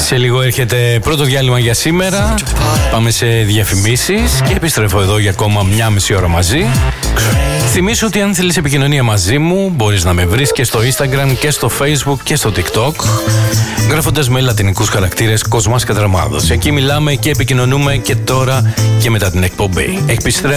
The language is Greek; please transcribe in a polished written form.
Σε λίγο έρχεται πρώτο διάλειμμα για σήμερα. Πάμε σε διαφημίσεις και επιστρέφω εδώ για ακόμα μια μισή ώρα μαζί. Θυμήσου ότι αν θέλεις επικοινωνία μαζί μου, μπορείς να με βρεις και στο Instagram και στο Facebook και στο TikTok, γράφοντας με λατινικούς χαρακτήρες Κοσμάς Κατραμάδος. Εκεί μιλάμε και επικοινωνούμε και τώρα και μετά την εκπομπή.